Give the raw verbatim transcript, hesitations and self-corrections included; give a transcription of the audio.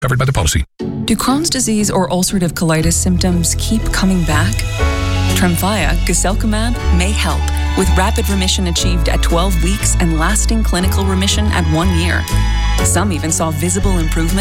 Covered by the policy. Do Crohn's disease or ulcerative colitis symptoms keep coming back? Tremfya, guselkumab, may help, with rapid remission achieved at twelve weeks and lasting clinical remission at one year. Some even saw visible improvement